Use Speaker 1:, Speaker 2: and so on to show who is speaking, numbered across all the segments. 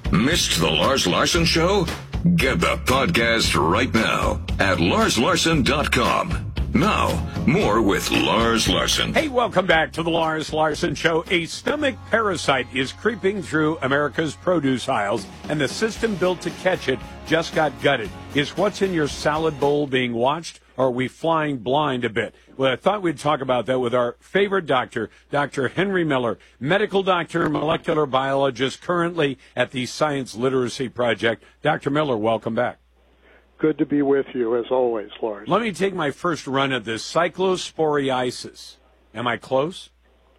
Speaker 1: Missed the Lars Larson Show? Get the podcast right now at larslarson.com. Now, more with Lars Larson.
Speaker 2: Hey, welcome back to the Lars Larson Show. A stomach parasite is creeping through America's produce aisles, and the system built to catch it just got gutted. Is what's in your salad bowl being watched, or are we flying blind a bit? Well, I thought we'd talk about that with our favorite doctor, Dr. Henry Miller, medical doctor, molecular biologist, currently at the Science Literacy Project. Dr. Miller, welcome back.
Speaker 3: Good to be with you, as always, Lars.
Speaker 2: Let me take my first run at this. Cyclosporiasis. Am I close?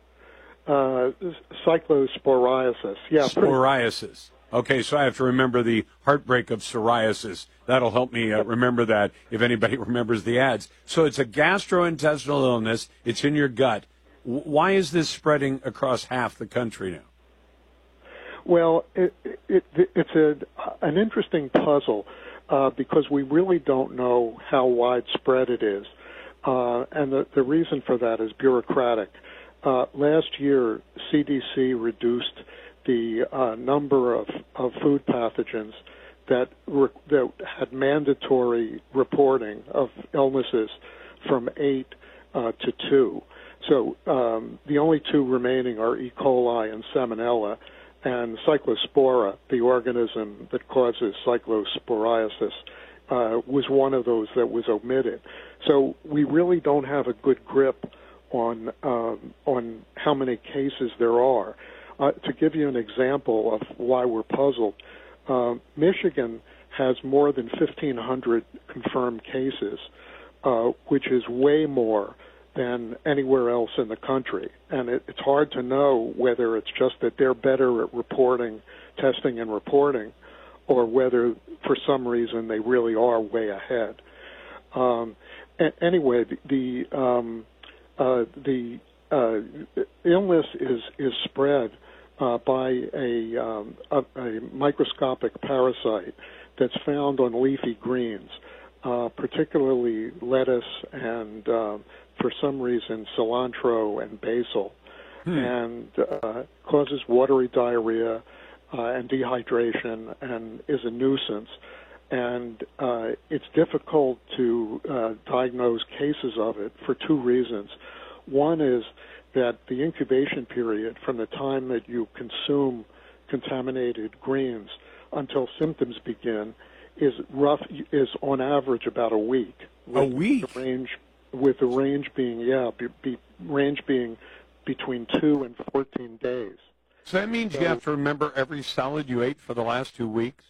Speaker 3: Cyclosporiasis, yeah.
Speaker 2: Psoriasis. Okay, so I have to remember the heartbreak of psoriasis. That'll help me remember that if anybody remembers the ads. So it's a gastrointestinal illness. It's in your gut. Why is this spreading across half the country now?
Speaker 3: Well, it's an interesting puzzle. Because we really don't know how widespread it is. And the reason for that is bureaucratic. Last year, CDC reduced the number of food pathogens that had mandatory reporting of illnesses from 8 to 2. So the only 2 remaining are E. coli and Salmonella. And Cyclospora, the organism that causes cyclosporiasis, was one of those that was omitted. So we really don't have a good grip on how many cases there are. To give you an example of why we're puzzled, Michigan has more than 1,500 confirmed cases, which is way more than anywhere else in the country. And it's hard to know whether it's just that they're better at testing and reporting, or whether for some reason they really are way ahead. Anyway, the illness is spread by a microscopic parasite that's found on leafy greens, particularly lettuce and for some reason, cilantro and basil, and causes watery diarrhea and dehydration and is a nuisance. And it's difficult to diagnose cases of it for 2 reasons. One is that the incubation period from the time that you consume contaminated greens until symptoms begin is on average about a week.
Speaker 2: A week?
Speaker 3: With the range being, range being between 2 and 14 days.
Speaker 2: So that means you have to remember every salad you ate for the last 2 weeks?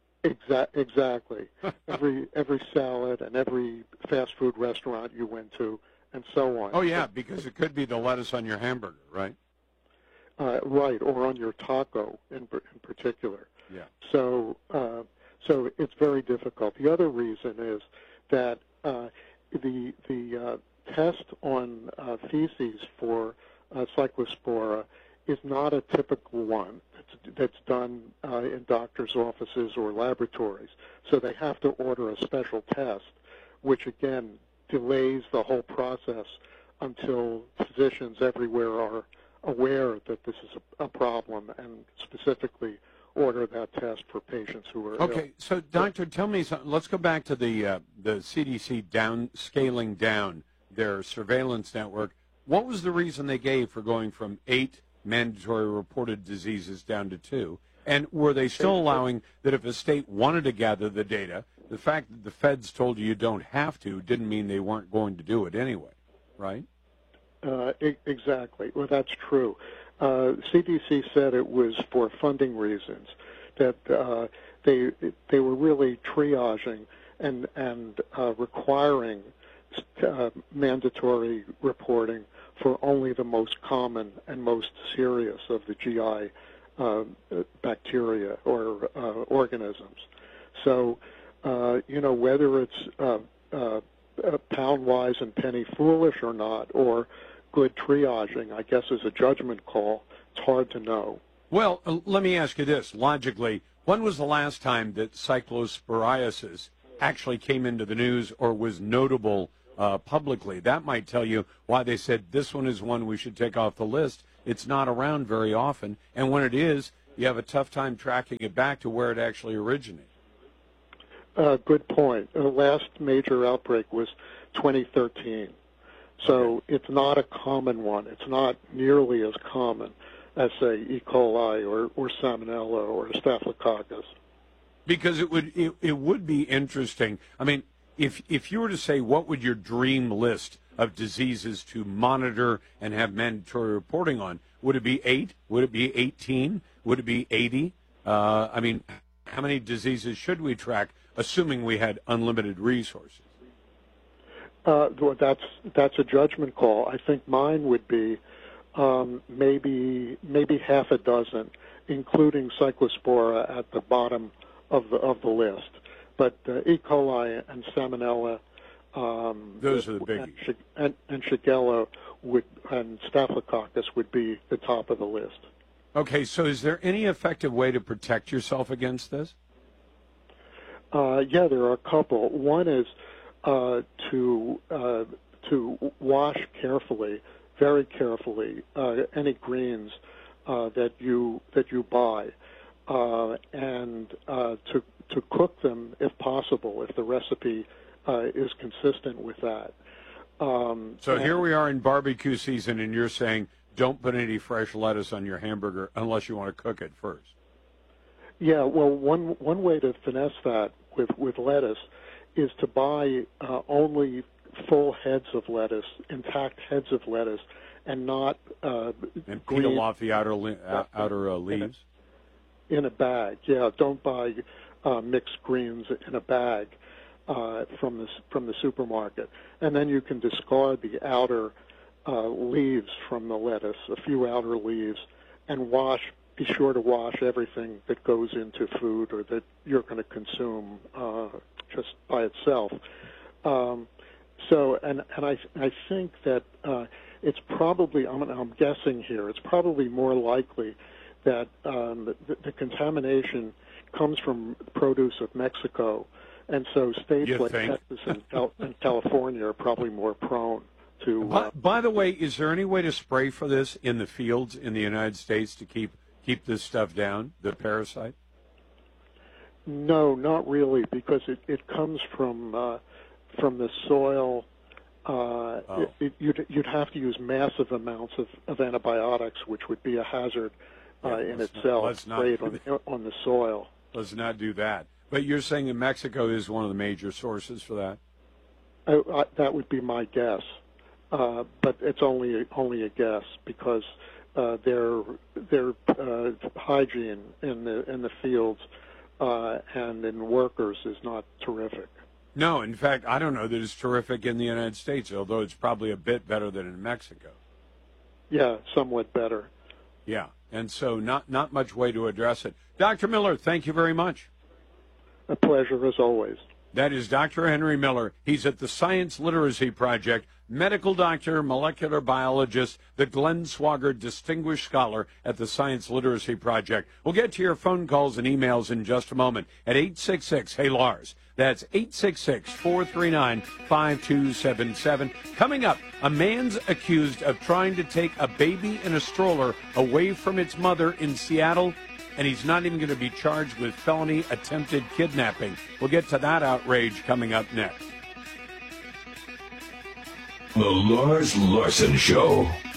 Speaker 3: Exactly. every salad and every fast food restaurant you went to, and so on.
Speaker 2: Oh, yeah, because it could be the lettuce on your hamburger, right?
Speaker 3: Right, or on your taco in particular.
Speaker 2: Yeah.
Speaker 3: So it's very difficult. The other reason is that the test on feces for cyclospora is not a typical one that's done in doctors' offices or laboratories. So they have to order a special test, which again delays the whole process until physicians everywhere are aware that this is a problem and specifically order that test for patients who are
Speaker 2: ill. So doctor, tell me something. Let's go back to the CDC scaling down their surveillance network. What was the reason they gave for going from 8 mandatory reported diseases down to 2? And were they still allowing that if a state wanted to gather the data, the fact that the feds told you don't have to didn't mean they weren't going to do it anyway, right?
Speaker 3: Exactly. Well, that's true. CDC said it was for funding reasons, that they were really triaging and requiring mandatory reporting for only the most common and most serious of the GI bacteria or organisms. So, whether it's pound wise and penny foolish or not, or good triaging, I guess, is a judgment call. It's hard to know.
Speaker 2: Well, let me ask you this. Logically, when was the last time that cyclosporiasis actually came into the news or was notable publicly? That might tell you why they said this one is one we should take off the list. It's not around very often, and when it is, you have a tough time tracking it back to where it actually originated.
Speaker 3: Good point. The last major outbreak was 2013. So it's not a common one. It's not nearly as common as, say, E. coli or Salmonella or Staphylococcus.
Speaker 2: Because it would be interesting. I mean, if you were to say what would your dream list of diseases to monitor and have mandatory reporting on, would it be 8? Would it be 18? Would it be 80? I mean, how many diseases should we track, assuming we had unlimited resources?
Speaker 3: Well, that's a judgment call. I think mine would be maybe half a dozen, including Cyclospora at the bottom of the list. But E. coli and Salmonella,
Speaker 2: those are the biggies,
Speaker 3: and Shigella and Staphylococcus would be the top of the list.
Speaker 2: Okay, so is there any effective way to protect yourself against this?
Speaker 3: Yeah, there are a couple. One is to wash carefully, very carefully, any greens that you buy, and to cook them if possible, if the recipe is consistent with that.
Speaker 2: So here we are in barbecue season, and you're saying don't put any fresh lettuce on your hamburger unless you want to cook it first.
Speaker 3: Yeah, well, one way to finesse that with lettuce is to buy only full heads of lettuce, intact heads of lettuce, and not
Speaker 2: and peel off the outer leaves
Speaker 3: in a bag. Yeah, don't buy mixed greens in a bag from the supermarket, and then you can discard the outer leaves from the lettuce, a few outer leaves, and be sure to wash everything that goes into food or that you're going to consume just by itself. So, and I think that it's probably, I'm guessing here, it's probably more likely that the contamination comes from produce of Mexico, and so states like Texas and California are probably more prone to.
Speaker 2: By the way, is there any way to spray for this in the fields in the United States to keep this stuff down, the parasite?
Speaker 3: No, not really, because it comes from the soil. You'd have to use massive amounts of antibiotics, which would be a hazard in itself, sprayed on the soil.
Speaker 2: Let's not do that. But you're saying that Mexico is one of the major sources for that?
Speaker 3: That would be my guess, but it's only a guess because their hygiene in the fields and in workers is not terrific.
Speaker 2: No, in fact, I don't know that it's terrific in the United States, although it's probably a bit better than in Mexico.
Speaker 3: Yeah, somewhat better.
Speaker 2: Yeah, and so not much way to address it. Dr. Miller, thank you very much.
Speaker 3: A pleasure, as always.
Speaker 2: That is Dr. Henry Miller. He's at the Science Literacy Project, medical doctor, molecular biologist, the Glenn Swagger Distinguished Scholar at the Science Literacy Project. We'll get to your phone calls and emails in just a moment at 866-HEY-LARS. That's 866-439-5277. Coming up, a man's accused of trying to take a baby in a stroller away from its mother in Seattle, and he's not even going to be charged with felony attempted kidnapping. We'll get to that outrage coming up next.
Speaker 1: The Lars Larson Show.